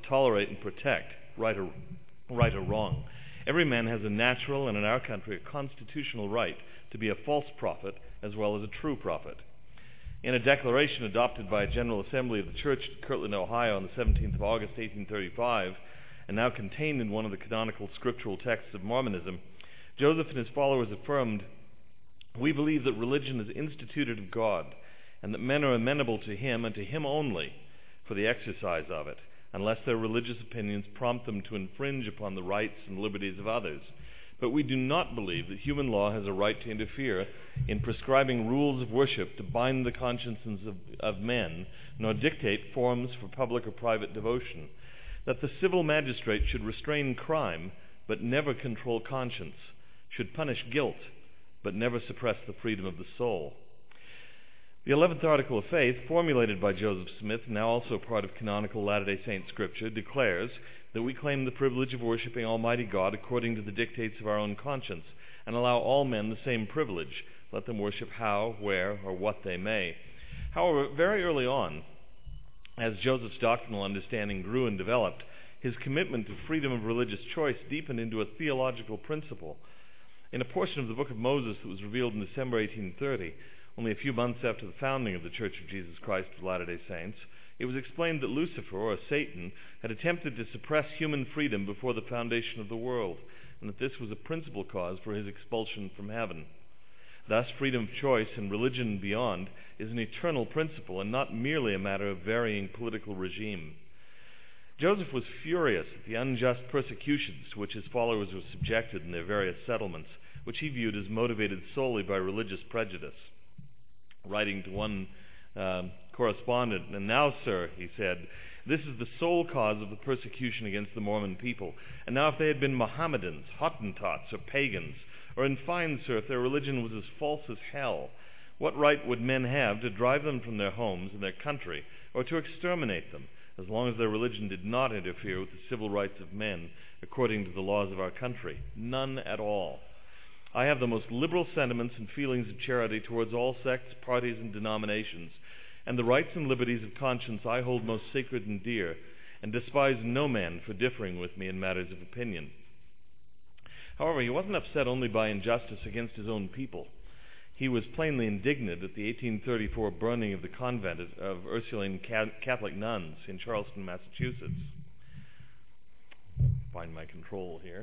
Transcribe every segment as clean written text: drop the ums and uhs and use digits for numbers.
tolerate and protect, right or wrong. Every man has a natural, and in our country, a constitutional right to be a false prophet as well as a true prophet. In a declaration adopted by a General Assembly of the Church at Kirtland, Ohio on the 17th of August, 1835, and now contained in one of the canonical scriptural texts of Mormonism, Joseph and his followers affirmed, "We believe that religion is instituted of God, and that men are amenable to him and to him only for the exercise of it, unless their religious opinions prompt them to infringe upon the rights and liberties of others. But we do not believe that human law has a right to interfere in prescribing rules of worship to bind the consciences of men, nor dictate forms for public or private devotion. That the civil magistrate should restrain crime, but never control conscience, should punish guilt, but never suppress the freedom of the soul." The 11th Article of Faith, formulated by Joseph Smith, now also part of canonical Latter-day Saint Scripture, declares that we claim the privilege of worshiping Almighty God according to the dictates of our own conscience, and allow all men the same privilege, let them worship how, where, or what they may. However, very early on, as Joseph's doctrinal understanding grew and developed, his commitment to freedom of religious choice deepened into a theological principle. In a portion of the Book of Moses that was revealed in December 1830, only a few months after the founding of the Church of Jesus Christ of Latter-day Saints, it was explained that Lucifer, or Satan, had attempted to suppress human freedom before the foundation of the world, and that this was a principal cause for his expulsion from heaven. Thus, freedom of choice and religion beyond is an eternal principle and not merely a matter of varying political regime. Joseph was furious at the unjust persecutions to which his followers were subjected in their various settlements, which he viewed as motivated solely by religious prejudice. Writing to one correspondent, "And now, sir," he said, "this is the sole cause of the persecution against the Mormon people. And now if they had been Mohammedans, Hottentots, or pagans, or in fine, sir, if their religion was as false as hell, what right would men have to drive them from their homes and their country, or to exterminate them, as long as their religion did not interfere with the civil rights of men according to the laws of our country? None at all. I have the most liberal sentiments and feelings of charity towards all sects, parties, and denominations, and the rights and liberties of conscience I hold most sacred and dear, and despise no man for differing with me in matters of opinion." However, he wasn't upset only by injustice against his own people. He was plainly indignant at the 1834 burning of the convent of Ursuline Catholic nuns in Charleston, Massachusetts. Find my control here.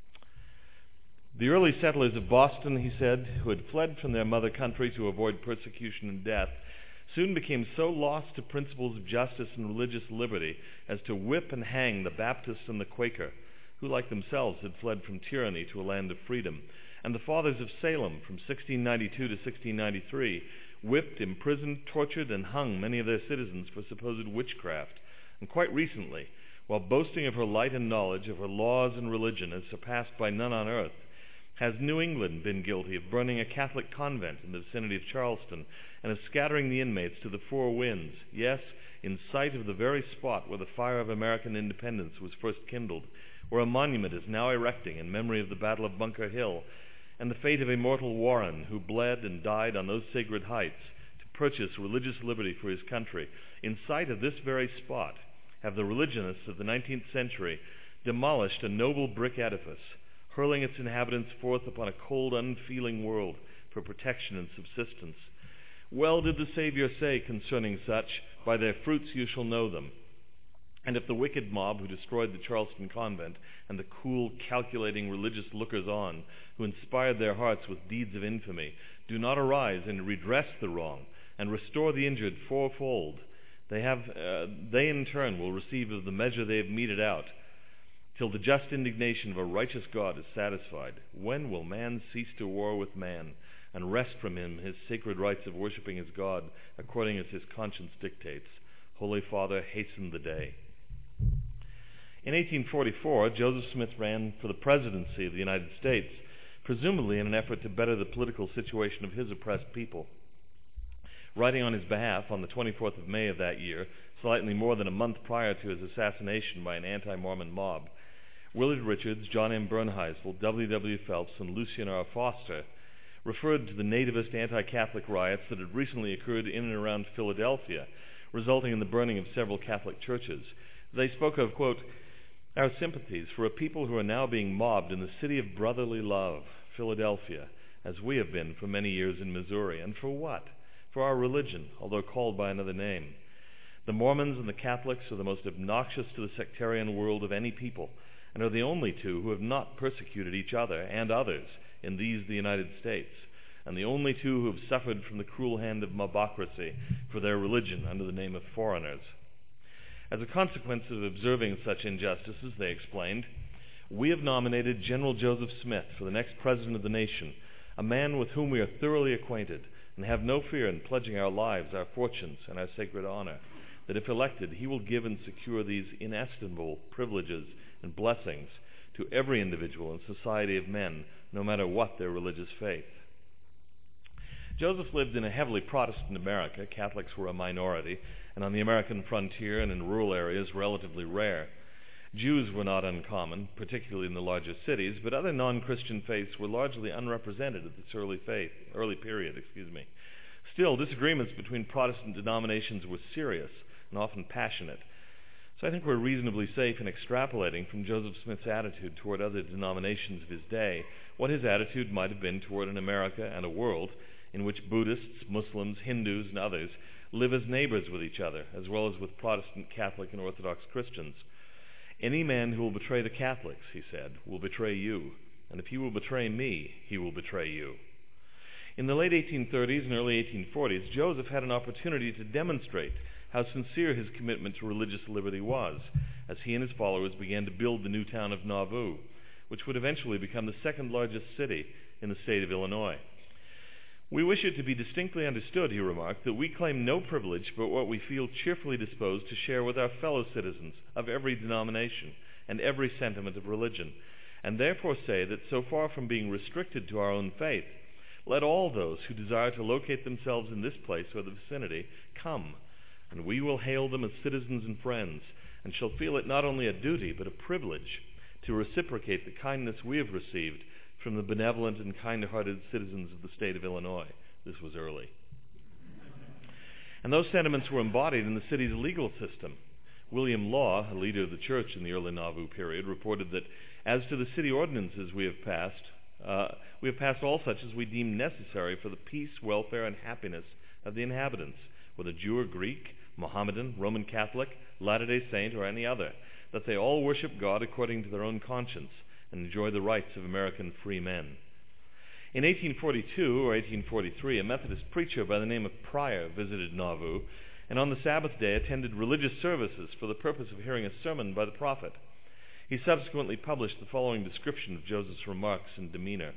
The early settlers of Boston, he said, who had fled from their mother country to avoid persecution and death, soon became so lost to principles of justice and religious liberty as to whip and hang the Baptist and the Quaker, who like themselves had fled from tyranny to a land of freedom. And the fathers of Salem from 1692 to 1693 whipped, imprisoned, tortured, and hung many of their citizens for supposed witchcraft. And quite recently, while boasting of her light and knowledge of her laws and religion as surpassed by none on earth, has New England been guilty of burning a Catholic convent in the vicinity of Charleston and of scattering the inmates to the four winds, yes, in sight of the very spot where the fire of American independence was first kindled, where a monument is now erecting in memory of the Battle of Bunker Hill and the fate of immortal Warren, who bled and died on those sacred heights to purchase religious liberty for his country. In sight of this very spot have the religionists of the 19th century demolished a noble brick edifice, hurling its inhabitants forth upon a cold, unfeeling world for protection and subsistence. Well did the Savior say concerning such, "By their fruits you shall know them." And if the wicked mob who destroyed the Charleston convent and the cool, calculating religious lookers-on who inspired their hearts with deeds of infamy do not arise and redress the wrong and restore the injured fourfold, they in turn will receive of the measure they have meted out, till the just indignation of a righteous God is satisfied. When will man cease to war with man and wrest from him his sacred rights of worshiping his God according as his conscience dictates? Holy Father, hasten the day. In 1844, Joseph Smith ran for the presidency of the United States, presumably in an effort to better the political situation of his oppressed people. Writing on his behalf on the 24th of May of that year, slightly more than a month prior to his assassination by an anti-Mormon mob, Willard Richards, John M. Bernheisel, W. W. Phelps, and Lucian R. Foster referred to the nativist anti-Catholic riots that had recently occurred in and around Philadelphia, resulting in the burning of several Catholic churches. They spoke of, quote, our sympathies for a people who are now being mobbed in the city of brotherly love, Philadelphia, as we have been for many years in Missouri. And for what? For our religion, although called by another name. The Mormons and the Catholics are the most obnoxious to the sectarian world of any people, and are the only two who have not persecuted each other and others in these the United States, and the only two who have suffered from the cruel hand of mobocracy for their religion under the name of foreigners. As a consequence of observing such injustices, they explained, we have nominated General Joseph Smith for the next president of the nation, a man with whom we are thoroughly acquainted, and have no fear in pledging our lives, our fortunes, and our sacred honor, that if elected, he will give and secure these inestimable privileges and blessings to every individual and society of men, no matter what their religious faith. Joseph lived in a heavily Protestant America. Catholics were a minority, and on the American frontier and in rural areas, relatively rare. Jews were not uncommon, particularly in the larger cities, but other non-Christian faiths were largely unrepresented at this early period. Still, disagreements between Protestant denominations were serious and often passionate. So I think we're reasonably safe in extrapolating from Joseph Smith's attitude toward other denominations of his day what his attitude might have been toward an America and a world in which Buddhists, Muslims, Hindus, and others live as neighbors with each other, as well as with Protestant, Catholic, and Orthodox Christians. Any man who will betray the Catholics, he said, will betray you, and if he will betray me, he will betray you. In the late 1830s and early 1840s, Joseph had an opportunity to demonstrate how sincere his commitment to religious liberty was, as he and his followers began to build the new town of Nauvoo, which would eventually become the second largest city in the state of Illinois. We wish it to be distinctly understood, he remarked, that we claim no privilege but what we feel cheerfully disposed to share with our fellow citizens of every denomination and every sentiment of religion, and therefore say that so far from being restricted to our own faith, let all those who desire to locate themselves in this place or the vicinity come, and we will hail them as citizens and friends, and shall feel it not only a duty but a privilege to reciprocate the kindness we have received from the benevolent and kind-hearted citizens of the state of Illinois. This was early. And those sentiments were embodied in the city's legal system. William Law, a leader of the church in the early Nauvoo period, reported that as to the city ordinances we have passed all such as we deem necessary for the peace, welfare, and happiness of the inhabitants, whether Jew or Greek, Mohammedan, Roman Catholic, Latter-day Saint, or any other, that they all worship God according to their own conscience and enjoy the rights of American free men. In 1842 or 1843, a Methodist preacher by the name of Pryor visited Nauvoo, and on the Sabbath day attended religious services for the purpose of hearing a sermon by the prophet. He subsequently published the following description of Joseph's remarks and demeanor.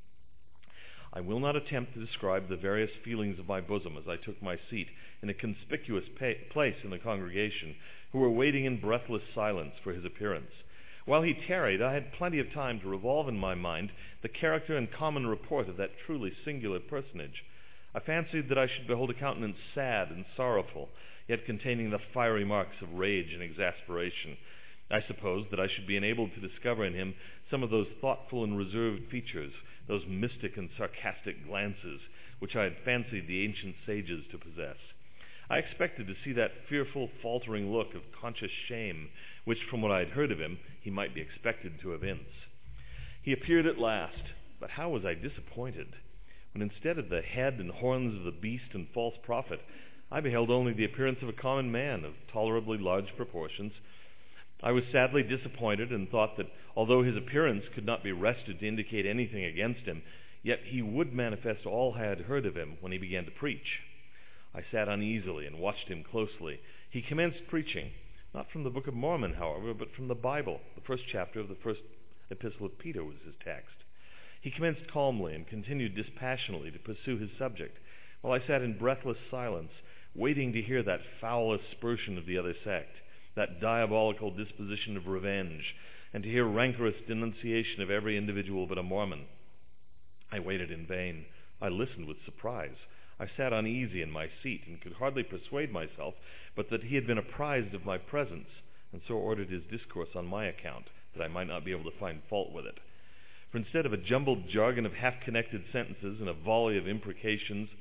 I will not attempt to describe the various feelings of my bosom as I took my seat in a conspicuous place in the congregation, who were waiting in breathless silence for his appearance. While he tarried, I had plenty of time to revolve in my mind the character and common report of that truly singular personage. I fancied that I should behold a countenance sad and sorrowful, yet containing the fiery marks of rage and exasperation. I supposed that I should be enabled to discover in him some of those thoughtful and reserved features, those mystic and sarcastic glances, which I had fancied the ancient sages to possess. I expected to see that fearful, faltering look of conscious shame, which, from what I had heard of him, he might be expected to evince. He appeared at last, but how was I disappointed, when instead of the head and horns of the beast and false prophet, I beheld only the appearance of a common man of tolerably large proportions. I was sadly disappointed, and thought that although his appearance could not be wrested to indicate anything against him, yet he would manifest all I had heard of him when he began to preach. I sat uneasily and watched him closely. He commenced preaching, not from the Book of Mormon, however, but from the Bible. The first chapter of the first epistle of Peter was his text. He commenced calmly and continued dispassionately to pursue his subject, while I sat in breathless silence, waiting to hear that foul aspersion of the other sect, that diabolical disposition of revenge, and to hear rancorous denunciation of every individual but a Mormon. I waited in vain. I listened with surprise. I sat uneasy in my seat, and could hardly persuade myself but that he had been apprised of my presence, and so ordered his discourse on my account, that I might not be able to find fault with it. For instead of a jumbled jargon of half-connected sentences and a volley of imprecations,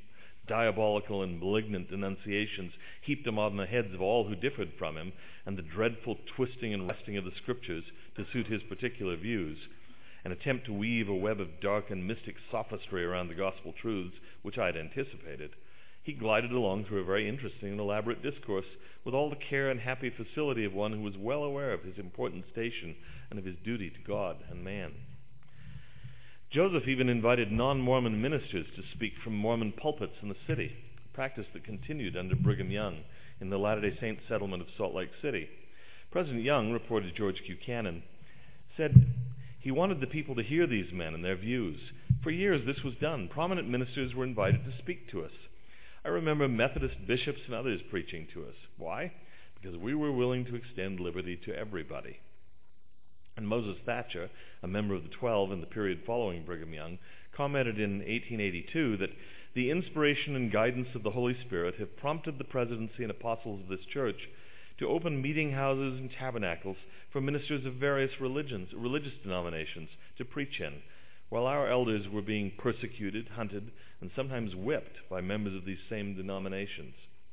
Diabolical and malignant denunciations heaped upon the heads of all who differed from him, and the dreadful twisting and wresting of the Scriptures to suit his particular views, an attempt to weave a web of dark and mystic sophistry around the gospel truths which I had anticipated, he glided along through a very interesting and elaborate discourse with all the care and happy facility of one who was well aware of his important station and of his duty to God and man. Joseph even invited non-Mormon ministers to speak from Mormon pulpits in the city, a practice that continued under Brigham Young in the Latter-day Saint settlement of Salt Lake City. President Young, reported George Q. Cannon, said he wanted the people to hear these men and their views. For years this was done. Prominent ministers were invited to speak to us. I remember Methodist bishops and others preaching to us. Why? Because we were willing to extend liberty to everybody. And Moses Thatcher, a member of the 12 in the period following Brigham Young, commented in 1882 that the inspiration and guidance of the Holy Spirit have prompted the presidency and apostles of this church to open meeting houses and tabernacles for ministers of various religious denominations to preach in, while our elders were being persecuted, hunted, and sometimes whipped by members of these same denominations.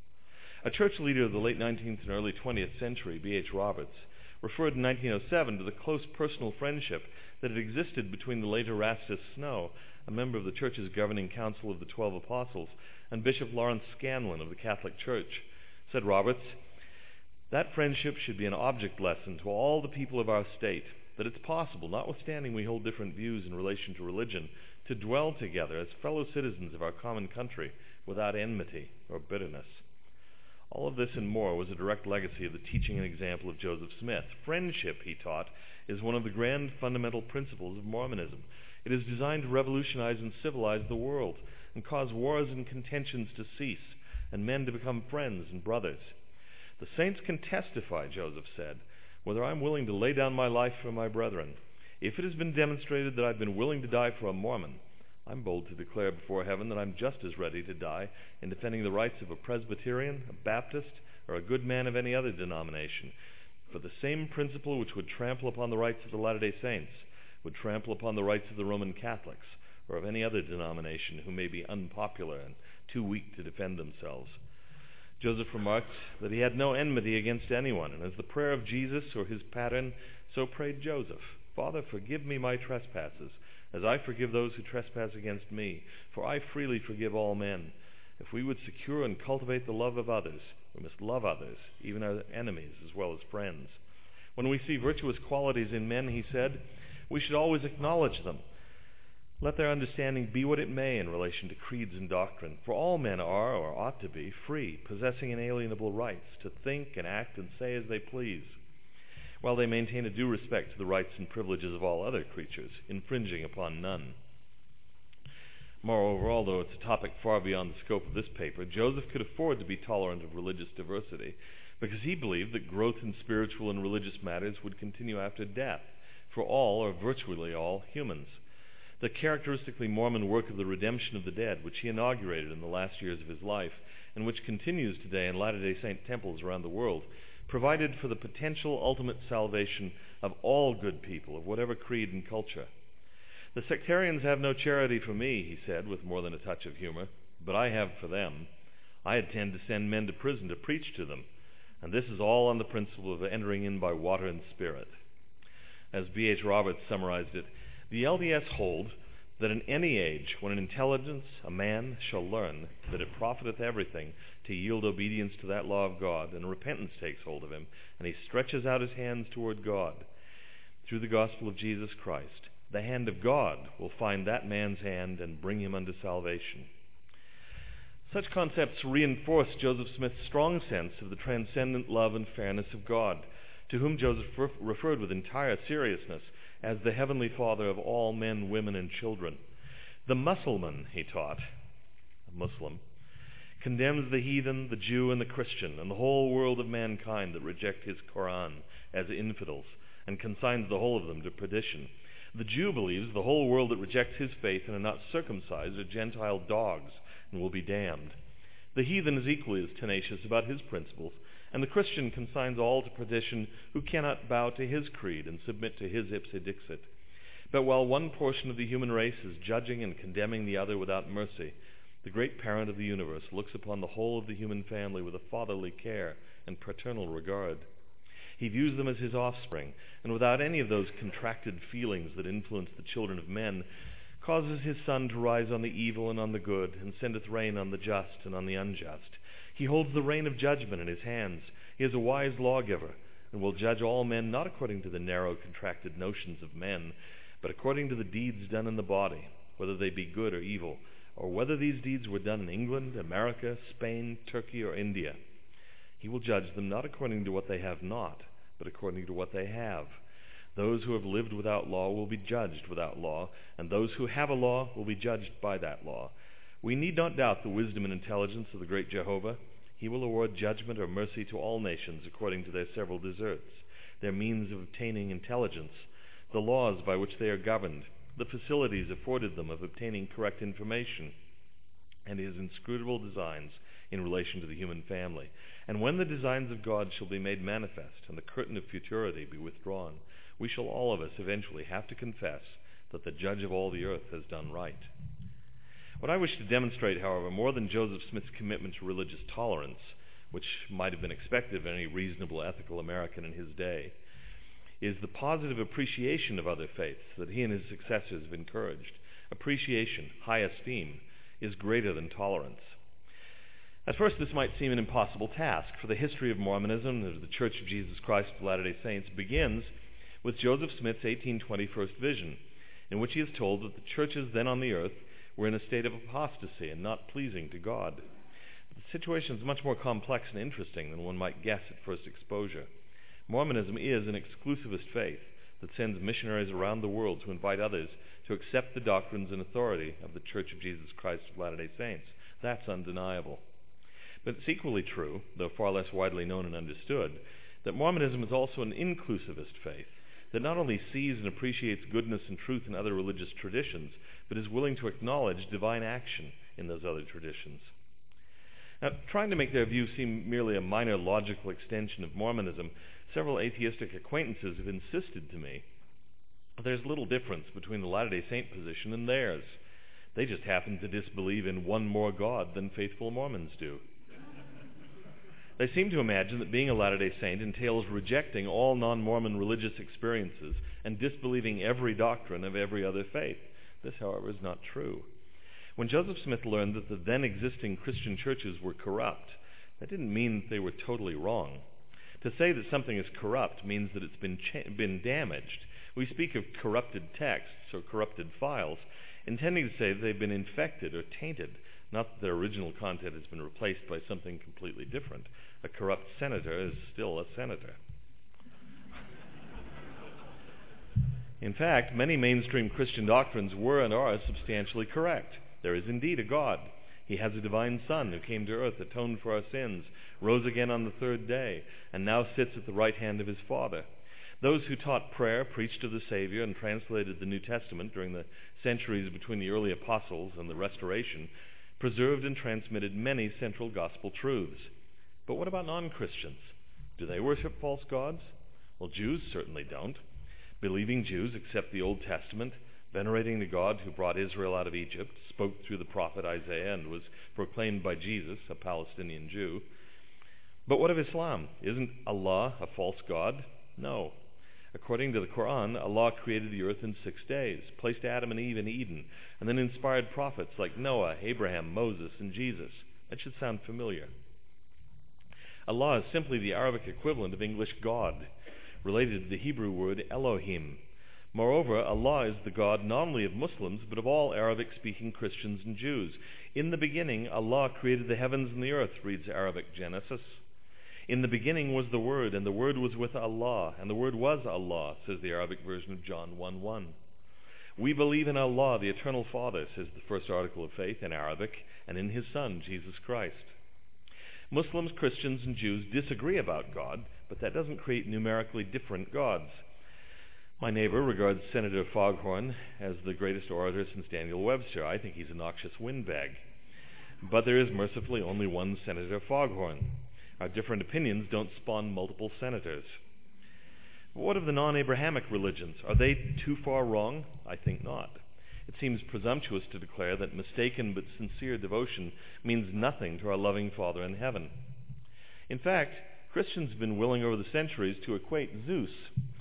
A church leader of the late 19th and early 20th century, B.H. Roberts, referred in 1907 to the close personal friendship that had existed between the late Erastus Snow, a member of the church's governing council of the 12 apostles, and Bishop Lawrence Scanlon of the Catholic Church. Said Roberts, "That friendship should be an object lesson to all the people of our state, that it's possible, notwithstanding we hold different views in relation to religion, to dwell together as fellow citizens of our common country without enmity or bitterness." All of this and more was a direct legacy of the teaching and example of Joseph Smith. Friendship, he taught, is one of the grand fundamental principles of Mormonism. It is designed to revolutionize and civilize the world and cause wars and contentions to cease and men to become friends and brothers. The saints can testify, Joseph said, whether I'm willing to lay down my life for my brethren. If it has been demonstrated that I've been willing to die for a Mormon, I'm bold to declare before heaven that I'm just as ready to die in defending the rights of a Presbyterian, a Baptist, or a good man of any other denomination. For the same principle which would trample upon the rights of the Latter-day Saints would trample upon the rights of the Roman Catholics, or of any other denomination who may be unpopular and too weak to defend themselves. Joseph remarked that he had no enmity against anyone, and as the prayer of Jesus or his pattern, so prayed Joseph. "Father, forgive me my trespasses, as I forgive those who trespass against me, for I freely forgive all men." If we would secure and cultivate the love of others, we must love others, even our enemies as well as friends. When we see virtuous qualities in men, he said, we should always acknowledge them. Let their understanding be what it may in relation to creeds and doctrine, for all men are, or ought to be, free, possessing inalienable rights to think and act and say as they please, while they maintain a due respect to the rights and privileges of all other creatures, infringing upon none. Moreover, although it's a topic far beyond the scope of this paper, Joseph could afford to be tolerant of religious diversity because he believed that growth in spiritual and religious matters would continue after death for all, or virtually all, humans. The characteristically Mormon work of the redemption of the dead, which he inaugurated in the last years of his life, and which continues today in Latter-day Saint temples around the world, provided for the potential ultimate salvation of all good people of whatever creed and culture. "The sectarians have no charity for me," he said with more than a touch of humor, "but I have for them. I intend to send men to prison to preach to them, and this is all on the principle of entering in by water and spirit." As B.H. Roberts summarized it, the LDS hold that in any age, when an intelligence, a man, shall learn that it profiteth everything to yield obedience to that law of God, and repentance takes hold of him, and he stretches out his hands toward God, through the gospel of Jesus Christ, the hand of God will find that man's hand and bring him unto salvation. Such concepts reinforce Joseph Smith's strong sense of the transcendent love and fairness of God, to whom Joseph referred with entire seriousness as the Heavenly Father of all men, women, and children. The Mussulman, he taught, a Muslim, condemns the heathen, the Jew, and the Christian, and the whole world of mankind that reject his Quran as infidels, and consigns the whole of them to perdition. The Jew believes the whole world that rejects his faith and are not circumcised are Gentile dogs and will be damned. The heathen is equally as tenacious about his principles, and the Christian consigns all to perdition who cannot bow to his creed and submit to his ipse dixit. But while one portion of the human race is judging and condemning the other without mercy, The great parent of the universe looks upon the whole of the human family with a fatherly care and paternal regard. He views them as his offspring, and without any of those contracted feelings that influence the children of men, causes his sun to rise on the evil and on the good, and sendeth rain on the just and on the unjust. He holds the rein of judgment in his hands. He is a wise lawgiver, and will judge all men not according to the narrow, contracted notions of men, but according to the deeds done in the body, whether they be good or evil, or whether these deeds were done in England, America, Spain, Turkey, or India. He will judge them not according to what they have not, but according to what they have. Those who have lived without law will be judged without law, and those who have a law will be judged by that law. We need not doubt the wisdom and intelligence of the great Jehovah. He will award judgment or mercy to all nations according to their several deserts, their means of obtaining intelligence, the laws by which they are governed, the facilities afforded them of obtaining correct information, and his inscrutable designs in relation to the human family. And when the designs of God shall be made manifest, and the curtain of futurity be withdrawn, we shall all of us eventually have to confess that the judge of all the earth has done right. What I wish to demonstrate, however, more than Joseph Smith's commitment to religious tolerance, which might have been expected of any reasonable ethical American in his day, is the positive appreciation of other faiths that he and his successors have encouraged. Appreciation, high esteem, is greater than tolerance. At first, this might seem an impossible task, for the history of Mormonism and of the Church of Jesus Christ of Latter-day Saints begins with Joseph Smith's 1820 first vision, in which he is told that the churches then on the earth were in a state of apostasy and not pleasing to God. But the situation is much more complex and interesting than one might guess at first exposure. Mormonism is an exclusivist faith that sends missionaries around the world to invite others to accept the doctrines and authority of the Church of Jesus Christ of Latter-day Saints. That's undeniable. But it's equally true, though far less widely known and understood, that Mormonism is also an inclusivist faith that not only sees and appreciates goodness and truth in other religious traditions, but is willing to acknowledge divine action in those other traditions. Now, trying to make their view seem merely a minor logical extension of Mormonism, several atheistic acquaintances have insisted to me that there's little difference between the Latter-day Saint position and theirs. They just happen to disbelieve in one more God than faithful Mormons do. They seem to imagine that being a Latter-day Saint entails rejecting all non-Mormon religious experiences and disbelieving every doctrine of every other faith. This, however, is not true. When Joseph Smith learned that the then existing Christian churches were corrupt, that didn't mean that they were totally wrong. To say that something is corrupt means that it's been damaged. We speak of corrupted texts or corrupted files, intending to say that they've been infected or tainted, not that their original content has been replaced by something completely different. A corrupt senator is still a senator. In fact, many mainstream Christian doctrines were and are substantially correct. There is indeed a God. He has a divine Son who came to earth, atoned for our sins, rose again on the third day, and now sits at the right hand of his Father. Those who taught prayer, preached of the Savior, and translated the New Testament during the centuries between the early apostles and the Restoration preserved and transmitted many central gospel truths. But what about non-Christians? Do they worship false gods? Well, Jews certainly don't. Believing Jews accept the Old Testament, venerating the God who brought Israel out of Egypt, spoke through the prophet Isaiah, and was proclaimed by Jesus, a Palestinian Jew. But what of Islam? Isn't Allah a false god? No. According to the Quran, Allah created the earth in 6 days, placed Adam and Eve in Eden, and then inspired prophets like Noah, Abraham, Moses, and Jesus. That should sound familiar. Allah is simply the Arabic equivalent of English God, related to the Hebrew word Elohim. Moreover, Allah is the God not only of Muslims, but of all Arabic-speaking Christians and Jews. In the beginning, Allah created the heavens and the earth, reads Arabic Genesis. In the beginning was the Word, and the Word was with Allah, and the Word was Allah, says the Arabic version of John 1:1. We believe in Allah, the Eternal Father, says the first article of faith in Arabic, and in His Son, Jesus Christ. Muslims, Christians, and Jews disagree about God, but that doesn't create numerically different gods. My neighbor regards Senator Foghorn as the greatest orator since Daniel Webster. I think he's a noxious windbag. But there is mercifully only one Senator Foghorn. Our different opinions don't spawn multiple senators. But what of the non-Abrahamic religions? Are they too far wrong? I think not. It seems presumptuous to declare that mistaken but sincere devotion means nothing to our loving Father in heaven. In fact, Christians have been willing over the centuries to equate Zeus